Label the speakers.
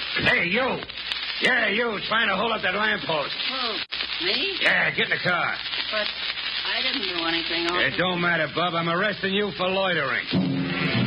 Speaker 1: Hey, you. Yeah, you, trying to hold up that lamppost.
Speaker 2: Who? Me?
Speaker 1: Yeah, get in the car.
Speaker 2: But I didn't do anything.
Speaker 1: It don't matter, Bub. I'm arresting you for loitering.